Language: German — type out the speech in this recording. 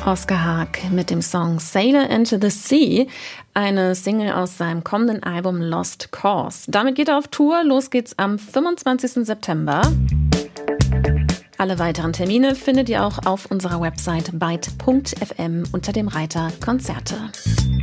Oskar Haag mit dem Song Sailor into the Sea, eine Single aus seinem kommenden Album Lost Cause. Damit geht er auf Tour. Los geht's am 25. September. Alle weiteren Termine findet ihr auch auf unserer Website byte.fm unter dem Reiter Konzerte.